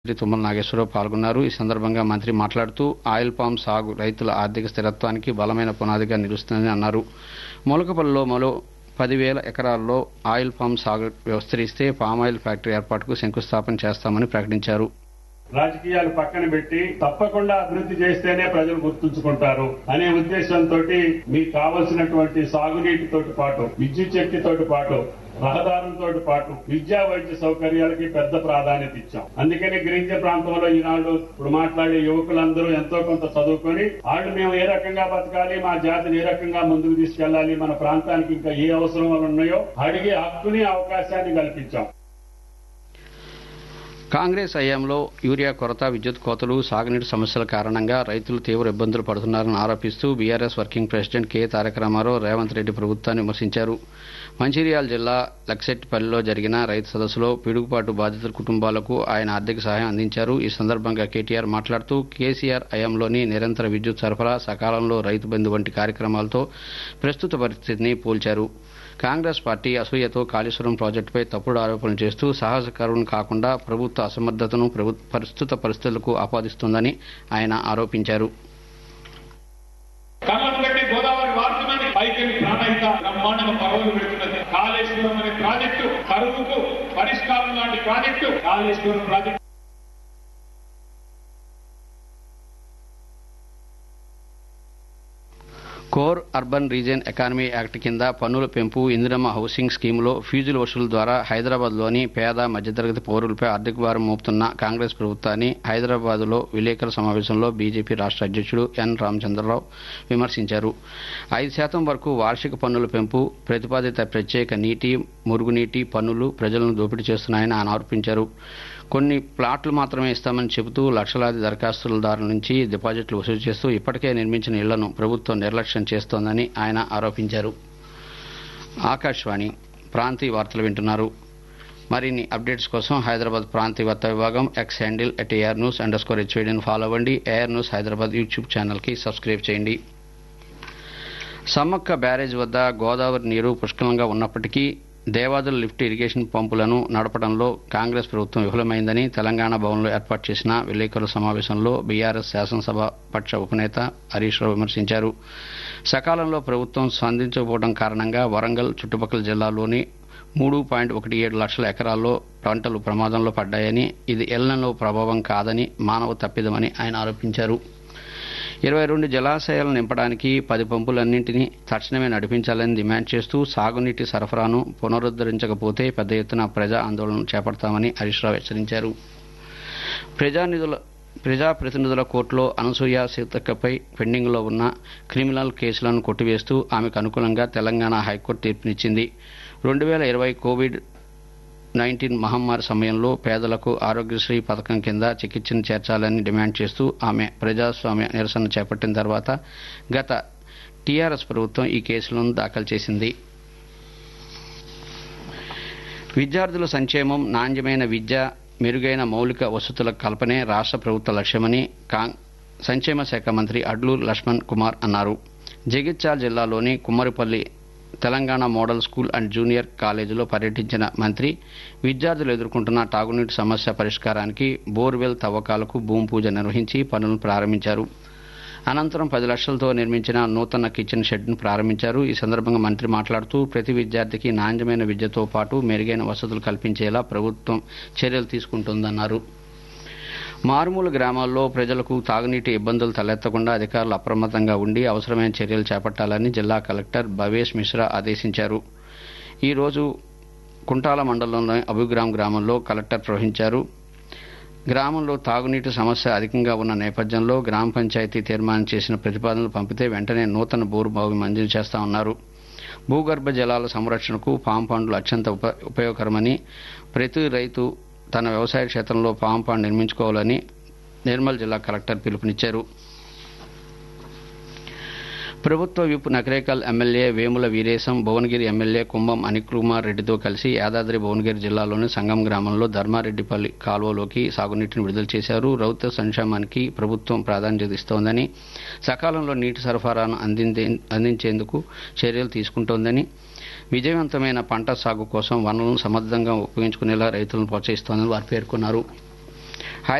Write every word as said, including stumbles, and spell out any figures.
మంత్రి తుమ్మల నాగేశ్వరరావు పాల్గొన్నారు. ఈ సందర్భంగా మంత్రి మాట్లాడుతూ ఆయిల్ పామ్ సాగు రైతుల ఆర్థిక స్థిరత్వానికి బలమైన పునాదిగా నిలుస్తుందని అన్నారు. మూలకపల్లిలో మరో పదివేల ఎకరాల్లో ఆయిల్ పామ్ సాగు విస్తరిస్తే పామాయిల్ ఫ్యాక్టరీ ఏర్పాటుకు శంకుస్థాపన చేస్తామని ప్రకటించారు. రాజకీయాలు పక్కన పెట్టి తప్పకుండా అభివృద్ధి చేస్తేనే ప్రజలు గుర్తుంచుకుంటారు అనే ఉద్దేశంతో మీకు కావలసినటువంటి సాగునీటితో పాటు విద్యుత్ శక్తితో పాటు రహదారులతో పాటు విద్యా వైద్య సౌకర్యాలకి పెద్ద ప్రాధాన్యత ఇచ్చాం. అందుకని గిరిజన ప్రాంతంలో ఈనాడు ఇప్పుడు మాట్లాడే యువకులందరూ ఎంతో కొంత చదువుకొని వాళ్ళు మేము ఏ రకంగా బతకాలి, మా జాతిని ఏ రకంగా ముందుకు తీసుకెళ్లాలి, మన ప్రాంతానికి ఇంకా ఏ అవసరాలు ఉన్నాయో అడిగే హక్కుని అవకాశాన్ని కల్పించాం. కాంగ్రెస్ హయాంలో యూరియా కొరత, విద్యుత్ కోతలు, సాగునీటి సమస్యల కారణంగా రైతులు తీవ్ర ఇబ్బందులు పడుతున్నారని ఆరోపిస్తూ బీఆర్ఎస్ వర్కింగ్ ప్రెసిడెంట్ కె తారక రామారావు రేవంత్ రెడ్డి ప్రభుత్వాన్ని విమర్శించారు. మంచిర్యాల జిల్లా లక్సెట్టిపల్లిలో జరిగిన రైతు సదస్సులో పిడుగుపాటు బాధితుల కుటుంబాలకు ఆయన ఆర్థిక సహాయం అందించారు. ఈ సందర్భంగా కేటీఆర్ మాట్లాడుతూ కేసీఆర్ హయాంలోని నిరంతర విద్యుత్ సరఫరా, సకాలంలో రైతు బంధు వంటి కార్యక్రమాలతో ప్రస్తుత పరిస్థితిని పోల్చారు. కాంగ్రెస్ పార్టీ అసూయతో కాళేశ్వరం ప్రాజెక్టుపై తప్పుడు ఆరోపణలు చేస్తూ సాహసకరులను కాకుండా ప్రభుత్వ అసమర్థతను ప్రస్తుత పరిస్థితులకు ఆపాదిస్తోందని ఆయన ఆరోపించారు. గోదావరి వార్తమని పైకి ప్రాణాయిత బ్రహ్మాండంగా పర్వాలు పెడుతున్నది. కాళేశ్వరం అనే ప్రాజెక్టు కరువుకు పరిష్కారం లాంటి project Kaleshwaram project. Core urban region economy act కింద పన్నుల పెంపు, ఇందిరమ్మ హౌసింగ్ స్కీమ్లో ఫీజుల వసూలు ద్వారా హైదరాబాద్లోని పేద మధ్యతరగతి పౌరులపై ఆర్థిక భారం మోపుతున్న కాంగ్రెస్ ప్రభుత్వాన్ని హైదరాబాద్లో విలేకరుల సమావేశంలో బీజేపీ రాష్ట్ర అధ్యక్షుడు ఎన్ రామచంద్రరావు విమర్శించారు. ఐదు శాతం వరకు వార్షిక పన్నుల పెంపు, ప్రతిపాదిత ప్రత్యేక నీటి, మురుగునీటి పన్నులు ప్రజలను దోపిడీ చేస్తున్నాయని ఆయన ఆరోపించారు. కొన్ని ప్లాట్లు మాత్రమే ఇస్తామని చెబుతూ లక్షలాది దరఖాస్తుదారుల నుంచి డిపాజిట్లు వసూలు చేస్తూ ఇప్పటికే నిర్మించిన ఇళ్లను ప్రభుత్వం నిర్లక్ష్యం చేస్తోందని ఆయన ఆరోపించారు. ఆకాశవాణి ప్రాంతీయ వార్తలు వింటున్నారు. మరిన్ని అప్డేట్స్ కోసం హైదరాబాద్ ప్రాంతీయ వార్తా విభాగం X handle at AR news under score హెచ్వైడీని follow అవ్వండి. ఏఆర్ న్యూస్ హైదరాబాద్ యూట్యూబ్ ఛానల్కి సబ్స్క్రైబ్ చేయండి. సమ్మక్క బ్యారేజ్ వద్ద గోదావరి నీరు పుష్కలంగా ఉన్నప్పటికీ దేవాదుల లిఫ్ట్ ఇరిగేషన్ పంపులను నడపడంలో కాంగ్రెస్ ప్రభుత్వం విఫలమైందని తెలంగాణ భవన్లో ఏర్పాటు చేసిన విలేకరుల సమావేశంలో బీఆర్ఎస్ శాసనసభ పక్ష ఉపనేత హరీష్ రావు విమర్శించారు. సకాలంలో ప్రభుత్వం స్పందించకపోవడం కారణంగా వరంగల్, చుట్టుపక్కల జిల్లాల్లోని మూడు పాయింట్ ఒకటి ఏడు లక్షల ఎకరాల్లో పంటలు ప్రమాదంలో పడ్డాయని, ఇది ఎల్నినో ప్రభావం కాదని, మానవ తప్పిదమని ఆయన ఆరోపించారు. ఇరవై రెండు జలాశయాలను నింపడానికి పది పంపులన్నింటినీ తక్షణమే నడిపించాలని డిమాండ్ చేస్తూ సాగునీటి సరఫరాను పునరుద్ధరించకపోతే పెద్ద ఎత్తున ప్రజా ఆందోళన చేపడతామని హరీష్ రావు హెచ్చరించారు. ప్రజానిధుల ప్రజాప్రతినిధుల కోర్టులో అనసూయ సీతక్కపై పెండింగ్లో ఉన్న క్రిమినల్ కేసులను కొట్టివేస్తూ ఆమెకు అనుకూలంగా తెలంగాణ హైకోర్టు తీర్పునిచ్చింది. రెండు వేల ఇరవై కోవిడ్ నైన్టీన్ మహమ్మారి సమయంలో పేదలకు ఆరోగ్యశ్రీ పథకం కింద చికిత్సను చేర్చాలని డిమాండ్ చేస్తూ ఆమె ప్రజాస్వామ్య నిరసన చేపట్టిన తర్వాత గత టీఆర్ఎస్ ప్రభుత్వం ఈ కేసులను దాఖలు చేసింది. విద్యార్థుల సంక్షేమం, నాణ్యమైన విద్య, మెరుగైన మౌలిక వసతుల కల్పనే రాష్ట్ర ప్రభుత్వ లక్ష్యమని సంక్షేమ శాఖ మంత్రి అడ్లూరు లక్ష్మణ్ కుమార్ అన్నారు. జగిత్యాల జిల్లాలోని Kummaripalli Telangana model school and junior కాలేజీలో పర్యటించిన మంత్రి విద్యార్థులు ఎదుర్కొంటున్న తాగునీటి సమస్య పరిష్కారానికి బోర్వెల్ తవ్వకాలకు భూమి పూజ నిర్వహించి పనులను ప్రారంభించారు. అనంతరం పది లక్షలతో నిర్మించిన నూతన కిచెన్ షెడ్ను ప్రారంభించారు. ఈ సందర్భంగా మంత్రి మాట్లాడుతూ ప్రతి విద్యార్థికి నాణ్యమైన విద్యతో పాటు మెరుగైన వసతులు కల్పించేలా ప్రభుత్వం చర్యలు తీసుకుంటోందన్నారు. మారుమూల గ్రామాల్లో ప్రజలకు తాగునీటి ఇబ్బందులు తలెత్తకుండా అధికారులు అప్రమత్తంగా ఉండి అవసరమైన చర్యలు చేపట్టాలని జిల్లా కలెక్టర్ భవేష్ మిశ్రా ఆదేశించారు. ఈరోజు కుంటాల మండలంలోని అభిగ్రామ్ గ్రామంలో కలెక్టర్ ప్రవహించారు. గ్రామంలో తాగునీటి సమస్య అధికంగా ఉన్న నేపథ్యంలో గ్రామ పంచాయతీ తీర్మానం చేసిన ప్రతిపాదనలు పంపితే వెంటనే నూతన బోరు బావి మంజూరు చేస్తామన్నారు. భూగర్భ జలాల సంరక్షణకు పామ్ పండ్లు అత్యంత ఉప ఉపయోగకరమని ప్రతి రైతు తన వ్యవసాయ క్షేత్రంలో పామ్ పాండ్ నిర్మించుకోవాలని నిర్మల్ జిల్లా కలెక్టర్ పిలుపునిచ్చారు. ప్రభుత్వ whip Nakrekal MLA Vemula Veeresham Bhuvanagiri MLA కుంభం అనిల్కుమార్ రెడ్డితో కలిసి యాదాద్రి భువనగిరి జిల్లాలోని సంగం గ్రామంలో ధర్మారెడ్డిపల్లి కాలువలోకి సాగునీటిని విడుదల చేశారు. రైతు సంక్షేమానికి ప్రభుత్వం ప్రాధాన్యత ఇస్తోందని, సకాలంలో నీటి సరఫరాను అందించే అందించేందుకు చర్యలు తీసుకుంటోందని, విజయవంతమైన పంట సాగు కోసం వనరులను సమర్థంగా ఉపయోగించుకునేలా రైతులను ప్రోత్సహిస్తోందని వారు పేర్కొన్నారు.